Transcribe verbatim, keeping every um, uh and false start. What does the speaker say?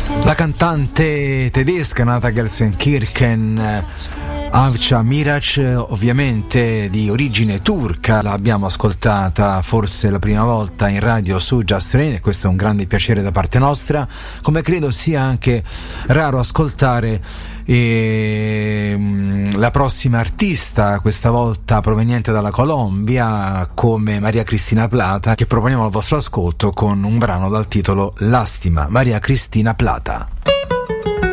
La cantante tedesca nata a Gelsenkirchen, Avcı Miraç, ovviamente di origine turca, l'abbiamo ascoltata forse la prima volta in radio su Just Rain e questo è un grande piacere da parte nostra, come credo sia anche raro ascoltare e, la prossima artista, questa volta proveniente dalla Colombia, come Maria Cristina Plata, che proponiamo al vostro ascolto con un brano dal titolo Lastima, Maria Cristina Plata.